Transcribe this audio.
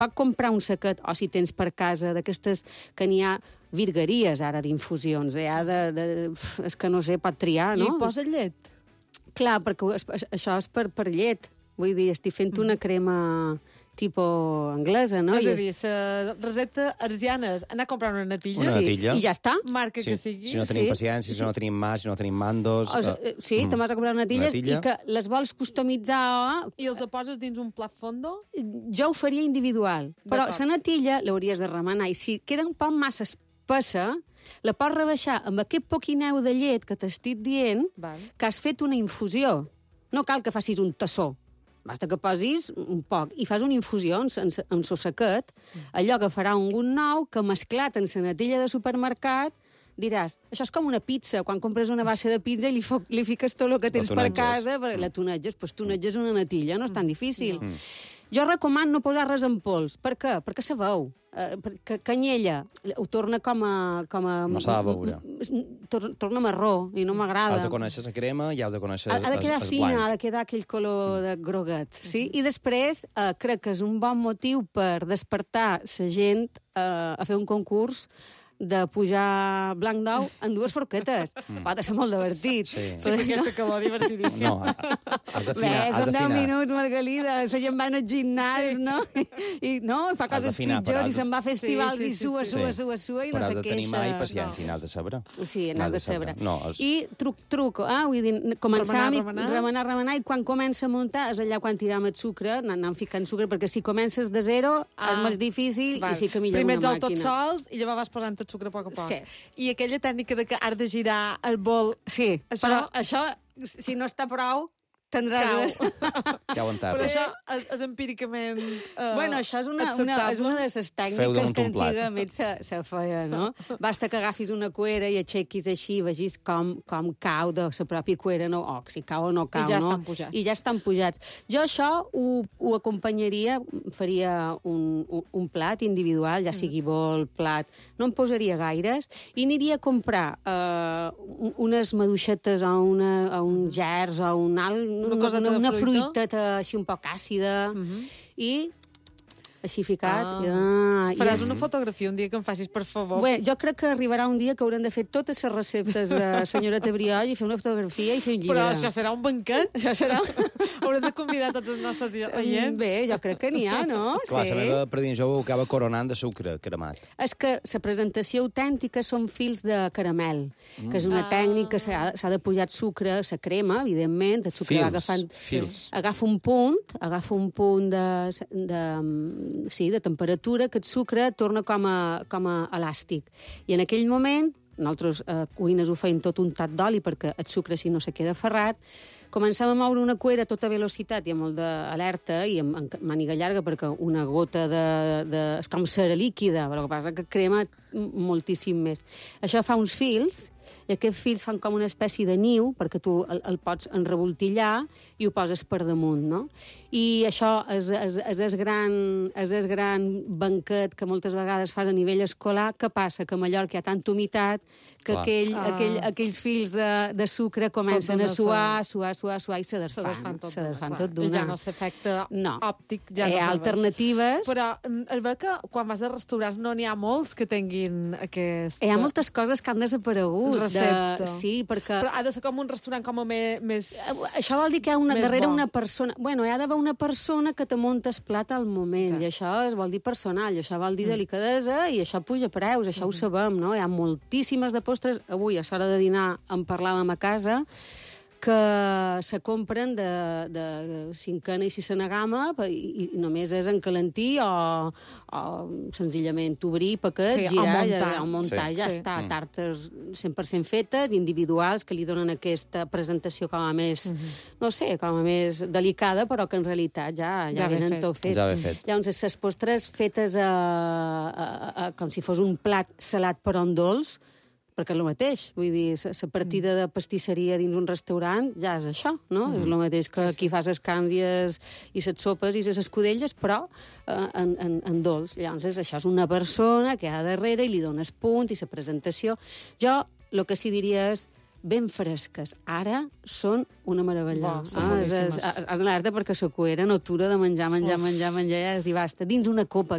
pot comprar un saquet, o si tens per casa, d'aquestes que n'hi ha virgueries ara d'infusions, és que no sé, pot triar, no? I posa llet? Clar, perquè això és per llet. Vull dir, estic fent una crema tipus anglesa, no? És a dir, la recepta arsiana és anar a comprar una natilla. Una natilla. I ja està. Marca que sigui. Si no tenim paciència, si no tenim mà, si no tenim mandos... Sí, te vas a comprar natilles i que les vols customitzar... I els poses dins un plat fondo? Jo ho faria individual, però la natilla l'hauries de remenar i si queda un poc massa espessa, la pots rebaixar amb aquest poquineu de llet que t'estic dient que has fet una infusió. No cal que facis un tassó. Basta que posis un poc i fas una infusió en el saquet, allò agafarà un gust nou que mesclat en la natilla de supermercat diràs, això és com una pizza, quan compres una base de pizza i li fiques tot el que tens per casa, la tonetges, doncs tonetges una natilla, no és tan difícil. Jo recomano no posar res en pols. Per què? Perquè se veu. Perquè canyella ho torna com a... No s'ha de veure. Torna marró i no m'agrada. Has de conèixer la crema i has de conèixer el blanc. Ha de quedar fina, ha de quedar aquell color de groguet. Sí? I després crec que és un bon motiu per despertar la gent a fer un concurs de pujar blanc d'ou en 2 forquetes. Pot ser molt divertit. Sí, amb aquesta calor divertidíssima. No, has d'afinar. Són 10 minuts, Margalida. La gent va al gimnàs, no? I fa coses pitjors i se'n va a festivals i sua i no se queixa. Però has de tenir mà i paciència i n'has de saber. Sí, n'has de saber. I truc, vull dir, començar a remenar, i quan comença a muntar és allà quan tiram el sucre, anant ficant sucre, perquè si comences de zero és més difícil i sí que millor una màquina. Primer tots sols i llavors vas posant sucre a poc a poc. Sí. I aquella tècnica de que has de girar el bol... Sí, però això, si no està prou, tindràs... Cau en terra. Però això és empíricament bueno, això és una de les tècniques que antigament se feia, no? Basta que agafis una cuera i aixequis així, vegis com cau de la pròpia cuera, no? O si cau o no cau, I ja no? estan pujats. I ja estan pujats. Jo això ho acompanyaria, faria un plat individual, ja sigui bol, plat, no em posaria gaires, i aniria a comprar unes maduixetes o un gers o un alt, una fruiteta així un poc àcida i així ficat. Faràs una fotografia un dia que em facis, per favor. Bé, jo crec que arribarà un dia que haurem de fer totes les receptes de senyoreta Briol i fer una fotografia i fer un llibre. Però això serà un banquet? Això serà... Haurem de convidar tots els nostres oients. Bé, jo crec que n'hi ha, no? Clar, la meva predint jove ho acaba coronant de sucre cremat. És que la presentació autèntica són fils de caramel, que és una tècnica, s'ha de pujar sucre, la crema, evidentment, el sucre va agafant... Fils. Agafa un punt de temperatura, que el sucre torna com a elàstic. I en aquell moment, nosaltres cuines ho feim tot untat d'oli perquè el sucre si no se queda ferrat, comencem a moure una cuera a tota velocitat i amb molt d'alerta i amb màniga llarga perquè una gota és com cera líquida, però el que passa que crema moltíssim més. Això fa uns fils i aquests fils fan com una espècie de niu perquè tu el pots enrevoltillar i ho poses per damunt, no? I això és el gran banquet que moltes vegades fas a nivell escolar. Què passa? Que a Mallorca hi ha tanta humitat que aquells fils de sucre comencen a suar i se desfan tot d'una. I ja no s'efecte òptic, ja no serveix. Hi ha alternatives. Però es veu que quan vas a restaurants no n'hi ha molts que tinguin aquest... Hi ha moltes coses que han desaparegut. Recepta. Sí, perquè... Però ha de ser com un restaurant com a més... Això vol dir que hi ha darrere una persona... Bueno, hi ha d'haver una persona que te munta el plat al moment, i això vol dir personal, i això vol dir delicadesa, i això puja preus, això ho sabem, no? Hi ha moltíssimes de postres. Avui, a l'hora de dinar, en parlàvem a casa, que se compren de cinquena i sisena gamma i només és en calentí o senzillament obrir paquets, girar, muntar, ja està. Tartes 100% fetes, individuals, que li donen aquesta presentació com a més, no sé, com a més delicada, però que en realitat ja venen tot fet. Ja ve fet. Llavors, les postres fetes com si fos un plat salat però en dolç, perquè és el mateix, vull dir, la partida de pastisseria dins un restaurant ja és això, no? És el mateix que aquí fas les càndies i les sopes i les escudelles, però en dolç. Llavors, això és una persona que hi ha darrere i li dones punt i la presentació. Jo el que sí diria és ben fresques. Ara són una meravella. Has d'anar-te perquè la cuera no atura de menjar, i has de dir, basta, dins una copa